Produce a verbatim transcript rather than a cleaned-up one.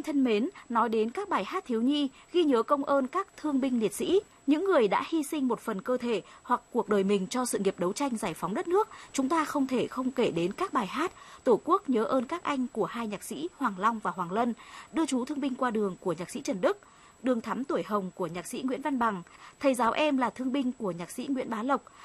thân mến, nói đến các bài hát thiếu nhi ghi nhớ công ơn các thương binh liệt sĩ, những người đã hy sinh một phần cơ thể hoặc cuộc đời mình cho sự nghiệp đấu tranh giải phóng đất nước, chúng ta không thể không kể đến các bài hát Tổ quốc nhớ ơn các anh của hai nhạc sĩ Hoàng Long và Hoàng Lân, Đưa chú thương binh qua đường của nhạc sĩ Trần Đức, Đường thắm tuổi hồng của nhạc sĩ Nguyễn Văn Bằng, Thầy giáo em là thương binh của nhạc sĩ Nguyễn Bá Lộc,